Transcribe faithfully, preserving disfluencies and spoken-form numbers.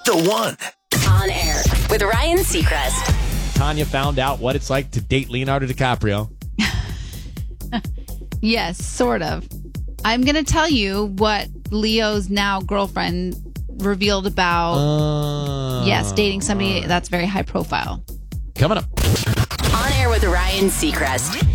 the one. On Air with Ryan Seacrest. Tanya found out what it's like to date Leonardo DiCaprio. Yes, sort of. I'm going to tell you what Leo's now girlfriend revealed about, Uh, yes, dating somebody that's very high profile. Coming up. On Air with Ryan Seacrest.